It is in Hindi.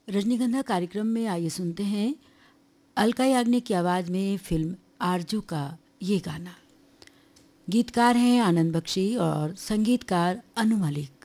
रजनीगंधा कार्यक्रम में आइए सुनते हैं अलका याग्निक की आवाज़ में फिल्म आरजू का ये गाना। गीतकार हैं आनंद बख्शी और संगीतकार अनु मलिक।